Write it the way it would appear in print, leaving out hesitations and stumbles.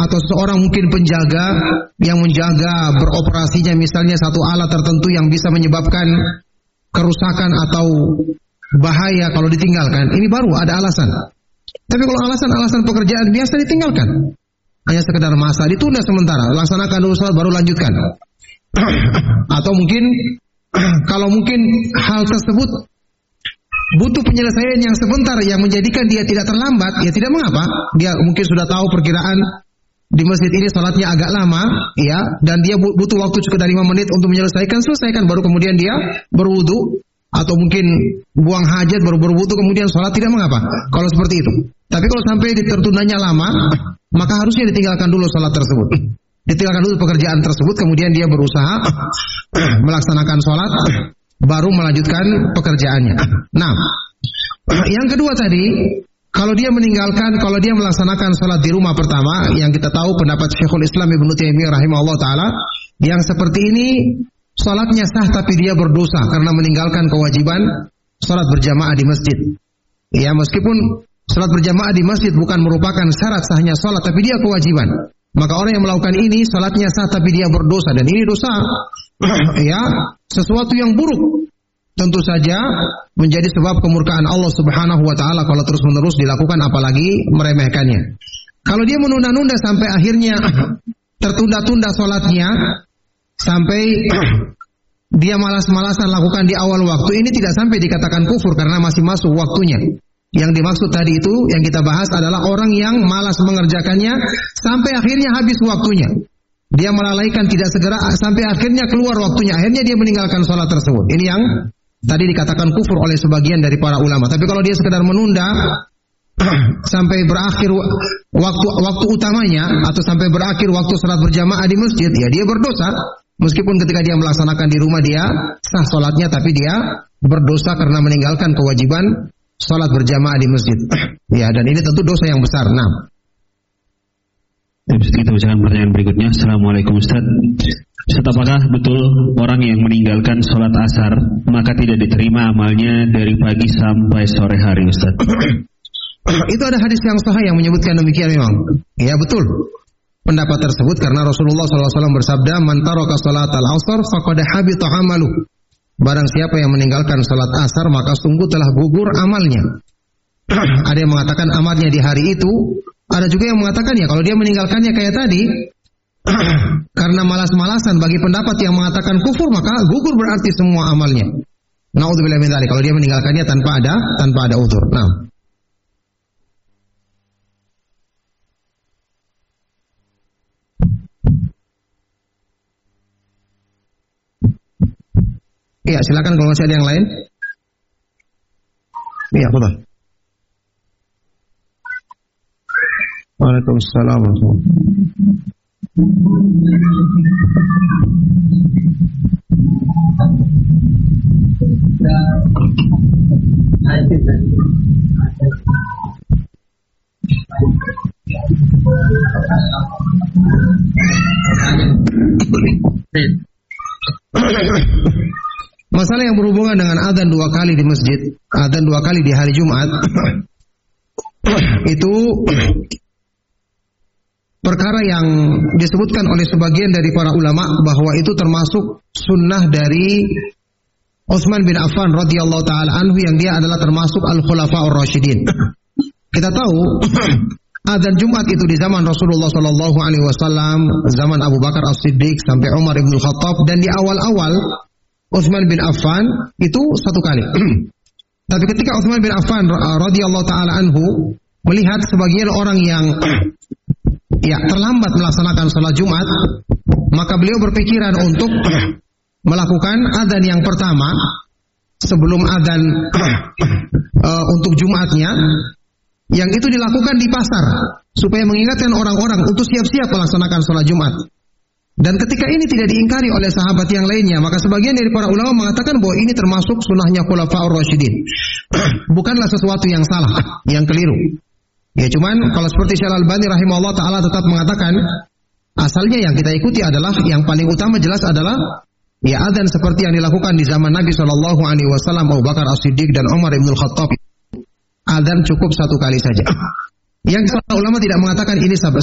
atau seseorang mungkin penjaga yang menjaga beroperasinya misalnya satu alat tertentu yang bisa menyebabkan kerusakan atau bahaya kalau ditinggalkan, ini baru ada alasan. Tapi kalau alasan-alasan pekerjaan biasa ditinggalkan, hanya sekedar masa, ditunda sementara, laksanakan dulu salat baru lanjutkan. Atau mungkin kalau mungkin hal tersebut butuh penyelesaian yang sebentar yang menjadikan dia tidak terlambat, ya tidak mengapa. Dia mungkin sudah tahu perkiraan di masjid ini salatnya agak lama, ya, dan dia butuh waktu cukup dari 5 menit untuk menyelesaikan, selesaikan baru kemudian dia berwudu, atau mungkin buang hajat baru berwudu kemudian salat, tidak mengapa kalau seperti itu. Tapi kalau sampai tertundanya lama, maka harusnya ditinggalkan dulu salat tersebut. Ditinggalkan dulu pekerjaan tersebut, kemudian dia berusaha melaksanakan salat, baru melanjutkan pekerjaannya. Nah, yang kedua tadi, kalau dia melaksanakan salat di rumah pertama, yang kita tahu pendapat Syekhul Islam Ibnu Taimiyah rahimahullah taala, yang seperti ini salatnya sah tapi dia berdosa karena meninggalkan kewajiban salat berjamaah di masjid. Ya, meskipun salat berjamaah di masjid bukan merupakan syarat sahnya salat, tapi dia kewajiban. Maka orang yang melakukan ini salatnya sah tapi dia berdosa, dan ini dosa ya, sesuatu yang buruk. Tentu saja menjadi sebab kemurkaan Allah Subhanahu wa taala kalau terus-menerus dilakukan, apalagi meremehkannya. Kalau dia menunda-nunda sampai akhirnya tertunda-tunda salatnya sampai dia malas-malasan lakukan di awal waktu, ini tidak sampai dikatakan kufur karena masih masuk waktunya. Yang dimaksud tadi itu yang kita bahas adalah orang yang malas mengerjakannya sampai akhirnya habis waktunya. Dia melalaikan tidak segera sampai akhirnya keluar waktunya. Akhirnya dia meninggalkan sholat tersebut. Ini yang tadi dikatakan kufur oleh sebagian dari para ulama. Tapi kalau dia sekedar menunda sampai berakhir waktu utamanya atau sampai berakhir waktu sholat berjamaah di masjid, ya dia berdosa. Meskipun ketika dia melaksanakan di rumah dia sah sholatnya, tapi dia berdosa karena meninggalkan kewajiban sholat berjamaah di masjid. Ya, dan ini tentu dosa yang besar. Nah, kita bacakan pertanyaan berikutnya. Assalamualaikum Ustaz. Ustaz, apakah betul orang yang meninggalkan sholat asar maka tidak diterima amalnya dari pagi sampai sore hari, Ustaz? Itu ada hadis yang sahih yang menyebutkan demikian memang. Ya, betul pendapat tersebut karena Rasulullah SAW bersabda, "Man taraka sholatal asar faqad habita amaluh." Barang siapa yang meninggalkan salat asar maka sungguh telah gugur amalnya. Ada yang mengatakan amalnya di hari itu, ada juga yang mengatakan ya kalau dia meninggalkannya kayak tadi karena malas-malasan. Bagi pendapat yang mengatakan kufur maka gugur berarti semua amalnya. Naudzubillah min dzalik, kalau dia meninggalkannya tanpa ada udzur. Nah, iya, silakan kalau masih ada yang lain. Iya, betul. Waalaikumsalam. Masalah yang berhubungan dengan adzan 2 kali di masjid, adzan 2 kali di hari Jumat, itu perkara yang disebutkan oleh sebagian dari para ulama bahwa itu termasuk sunnah dari Utsman bin Affan radhiyallahu taala anhu, yang dia adalah termasuk al-khulafa'ur rasyidin. Kita tahu adzan Jumat itu di zaman Rasulullah sallallahu alaihi wasallam, zaman Abu Bakar As-Siddiq sampai Umar bin Khattab, dan di awal-awal Utsman bin Affan itu 1 kali. Tapi ketika Utsman bin Affan radhiyallahu taala anhu melihat sebagian orang yang ya terlambat melaksanakan salat Jumat, maka beliau berpikiran untuk melakukan adzan yang pertama sebelum adzan untuk Jumatnya, yang itu dilakukan di pasar supaya mengingatkan orang-orang untuk siap-siap melaksanakan salat Jumat. Dan ketika ini tidak diingkari oleh sahabat yang lainnya, maka sebagian dari para ulama mengatakan bahwa ini termasuk sunnahnya khulafa'ur rasyidin. Bukanlah sesuatu yang salah, yang keliru. Ya, cuman kalau seperti Syekh Al-Albani rahimahullah taala tetap mengatakan asalnya yang kita ikuti adalah yang paling utama jelas adalah ya adzan seperti yang dilakukan di zaman Nabi sallallahu alaihi wasallam, Abu Bakar As-Siddiq dan Umar bin Khattab. Adzan cukup 1 kali saja. Yang para ulama tidak mengatakan ini